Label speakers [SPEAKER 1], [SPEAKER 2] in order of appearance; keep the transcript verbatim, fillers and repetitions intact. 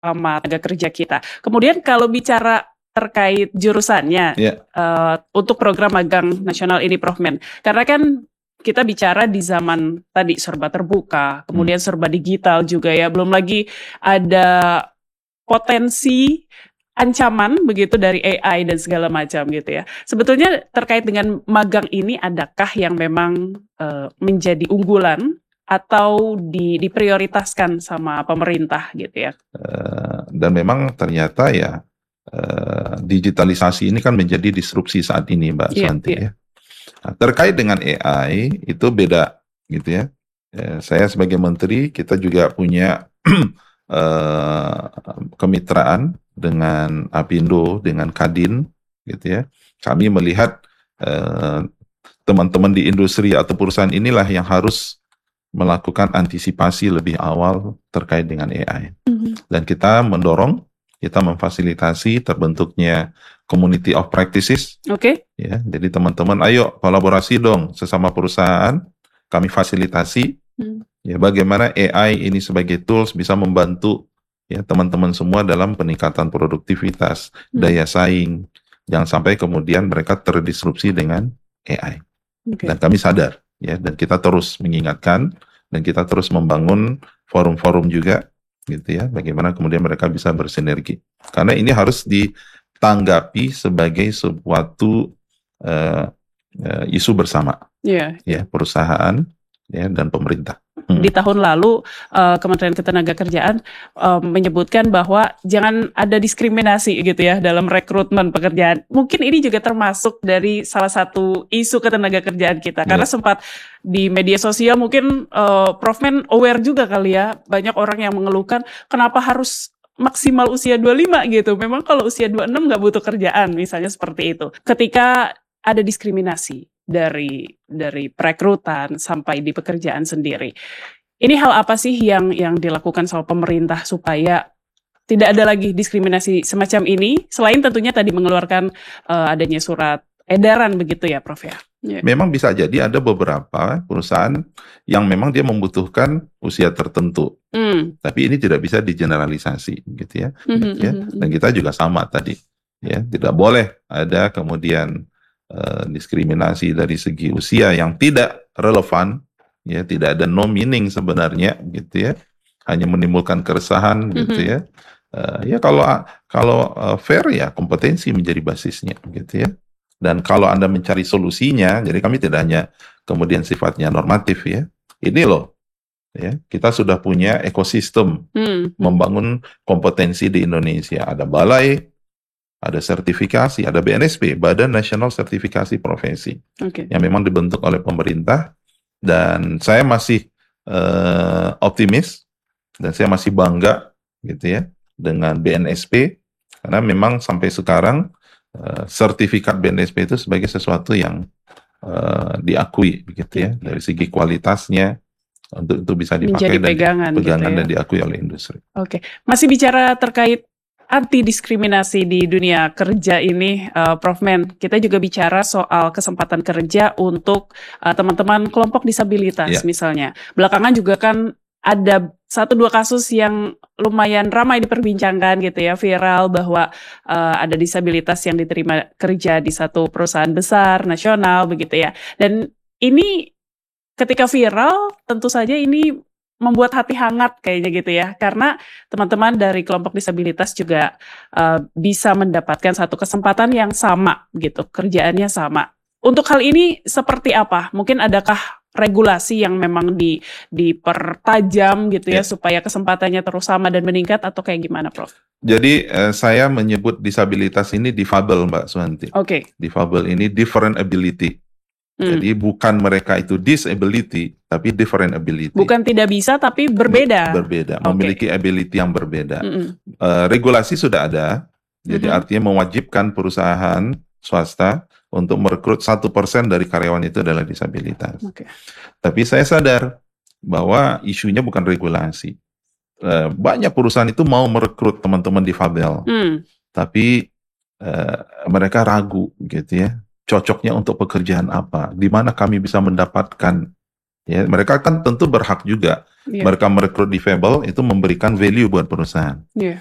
[SPEAKER 1] sama tenaga kerja kita. Kemudian kalau bicara terkait jurusannya,
[SPEAKER 2] Ya.
[SPEAKER 1] uh, untuk program magang nasional ini Prof Men, karena kan kita bicara di zaman tadi serba terbuka, kemudian serba digital juga ya, belum lagi ada potensi ancaman begitu dari A I dan segala macam gitu ya. Sebetulnya terkait dengan magang ini, adakah yang memang uh, menjadi unggulan atau di, diprioritaskan sama pemerintah gitu ya?
[SPEAKER 2] Uh, dan memang ternyata ya uh, digitalisasi ini kan menjadi disrupsi saat ini, Mbak
[SPEAKER 1] Iya,
[SPEAKER 2] Suwanti
[SPEAKER 1] iya.
[SPEAKER 2] ya. Nah, terkait dengan A I itu beda gitu ya. Ya, saya sebagai menteri kita juga punya uh, kemitraan dengan Apindo, dengan Kadin gitu ya. Kami melihat uh, teman-teman di industri atau perusahaan inilah yang harus melakukan antisipasi lebih awal terkait dengan A I.
[SPEAKER 1] Mhm.
[SPEAKER 2] Dan kita mendorong, kita memfasilitasi terbentuknya community of practices.
[SPEAKER 1] Oke.
[SPEAKER 2] Ya, jadi teman-teman, ayo kolaborasi dong sesama perusahaan, kami fasilitasi.
[SPEAKER 1] Hmm.
[SPEAKER 2] Ya, bagaimana A I ini sebagai tools bisa membantu ya teman-teman semua dalam peningkatan produktivitas,
[SPEAKER 1] Hmm.
[SPEAKER 2] daya saing. Jangan sampai kemudian mereka terdisrupsi dengan A I.
[SPEAKER 1] Oke.
[SPEAKER 2] Dan kami sadar, ya, dan kita terus mengingatkan dan kita terus membangun forum-forum juga, gitu ya, bagaimana kemudian mereka bisa bersinergi. Karena ini harus ditanggapi sebagai suatu uh, uh, isu bersama,
[SPEAKER 1] Iya.
[SPEAKER 2] ya, perusahaan, ya, dan pemerintah. Hmm.
[SPEAKER 1] Di tahun lalu uh, Kementerian Ketenagakerjaan uh, menyebutkan bahwa jangan ada diskriminasi gitu ya dalam rekrutmen pekerjaan. Mungkin ini juga termasuk dari salah satu isu ketenagakerjaan kita. Karena
[SPEAKER 2] Ya.
[SPEAKER 1] sempat di media sosial mungkin uh, Prof Men aware juga kali ya, banyak orang yang mengeluhkan kenapa harus maksimal usia dua puluh lima gitu. Memang kalau usia dua puluh enam nggak butuh kerjaan, misalnya seperti itu. Ketika ada diskriminasi dari dari perekrutan sampai di pekerjaan sendiri. Ini hal apa sih yang yang dilakukan sama pemerintah supaya tidak ada lagi diskriminasi semacam ini, selain tentunya tadi mengeluarkan uh, adanya surat edaran begitu ya, Prof ya? Yeah.
[SPEAKER 2] Memang bisa jadi ada beberapa perusahaan yang memang dia membutuhkan usia tertentu,
[SPEAKER 1] Mm.
[SPEAKER 2] tapi ini tidak bisa digeneralisasi, gitu ya.
[SPEAKER 1] Mm-hmm,
[SPEAKER 2] Gitu ya.
[SPEAKER 1] mm-hmm.
[SPEAKER 2] Dan kita juga sama tadi, ya, tidak boleh ada kemudian Uh, diskriminasi dari segi usia yang tidak relevan, ya, tidak ada no meaning sebenarnya, gitu ya, hanya menimbulkan keresahan, gitu
[SPEAKER 1] Mm-hmm.
[SPEAKER 2] ya. Uh, ya kalau kalau uh, fair ya kompetensi menjadi basisnya, gitu ya. Dan kalau Anda mencari solusinya, jadi kami tidak hanya kemudian sifatnya normatif ya. Ini loh, ya, kita sudah punya ekosistem
[SPEAKER 1] Mm-hmm.
[SPEAKER 2] membangun kompetensi di Indonesia. Ada balai, ada sertifikasi, ada B N S P, Badan Nasional Sertifikasi Profesi,
[SPEAKER 1] Okay.
[SPEAKER 2] yang memang dibentuk oleh pemerintah, dan saya masih uh, optimis dan saya masih bangga, gitu ya, dengan B N S P, karena memang sampai sekarang uh, sertifikat B N S P itu sebagai sesuatu yang uh, diakui, begitu ya, dari segi kualitasnya untuk itu bisa dipakai
[SPEAKER 1] menjadi pegangan,
[SPEAKER 2] dan, pegangan
[SPEAKER 1] gitu ya?
[SPEAKER 2] Dan diakui oleh industri.
[SPEAKER 1] Oke, masih bicara terkait anti diskriminasi di dunia kerja ini, uh, Prof Men, kita juga bicara soal kesempatan kerja untuk uh, teman-teman kelompok disabilitas,
[SPEAKER 2] Ya.
[SPEAKER 1] misalnya. Belakangan juga kan ada satu dua kasus yang lumayan ramai diperbincangkan gitu ya, viral, bahwa uh, ada disabilitas yang diterima kerja di satu perusahaan besar nasional begitu ya. Dan ini ketika viral, tentu saja ini membuat hati hangat kayaknya gitu ya, karena teman-teman dari kelompok disabilitas juga uh, bisa mendapatkan satu kesempatan yang sama gitu, kerjaannya sama. Untuk hal ini seperti apa? Mungkin adakah regulasi yang memang di dipertajam gitu ya,
[SPEAKER 2] Ya.
[SPEAKER 1] supaya kesempatannya terus sama dan meningkat, atau kayak gimana, Prof?
[SPEAKER 2] Jadi eh, saya menyebut disabilitas ini difabel, Mbak Suwanti.
[SPEAKER 1] Oke. Okay.
[SPEAKER 2] Difabel ini different ability.
[SPEAKER 1] Hmm.
[SPEAKER 2] Jadi bukan mereka itu disability, tapi different ability.
[SPEAKER 1] Bukan tidak bisa, tapi berbeda.
[SPEAKER 2] Berbeda,
[SPEAKER 1] Okay.
[SPEAKER 2] memiliki ability yang berbeda.
[SPEAKER 1] Mm-mm.
[SPEAKER 2] Uh, regulasi sudah ada, jadi
[SPEAKER 1] Mm-hmm.
[SPEAKER 2] artinya mewajibkan perusahaan swasta untuk merekrut satu persen dari karyawan itu adalah disabilitas.
[SPEAKER 1] Okay.
[SPEAKER 2] Tapi saya sadar bahwa isunya bukan regulasi. Uh, banyak perusahaan itu mau merekrut teman-teman difabel,
[SPEAKER 1] Mm.
[SPEAKER 2] tapi uh, mereka ragu, gitu ya. Cocoknya untuk pekerjaan apa, di mana kami bisa mendapatkan, ya, mereka kan tentu berhak juga,
[SPEAKER 1] Yeah.
[SPEAKER 2] mereka merekrut difabel itu memberikan value buat perusahaan.
[SPEAKER 1] Yeah.